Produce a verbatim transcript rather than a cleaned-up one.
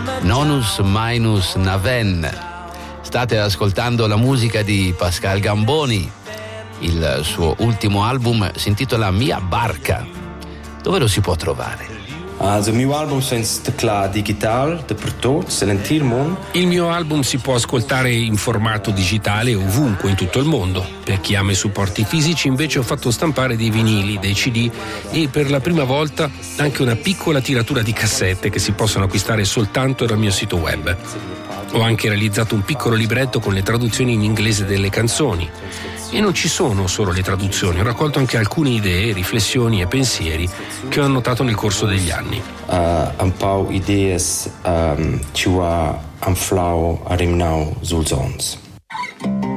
Nonus Minus Naven. State ascoltando la musica di Pascal Gamboni. Il suo ultimo album si intitola Mia Barca. Dove lo si può trovare? Also, il mio album è digital, dappertutto, nell'intero mondo. Il mio album si può ascoltare in formato digitale ovunque in tutto il mondo. Per chi ama i supporti fisici invece ho fatto stampare dei vinili, dei C D e per la prima volta anche una piccola tiratura di cassette che si possono acquistare soltanto dal mio sito web. Ho anche realizzato un piccolo libretto con le traduzioni in inglese delle canzoni. E non ci sono solo le traduzioni, ho raccolto anche alcune idee, riflessioni e pensieri che ho annotato nel corso degli anni. Uh, un po' idee um, ci va un flow a rimnau sul sons.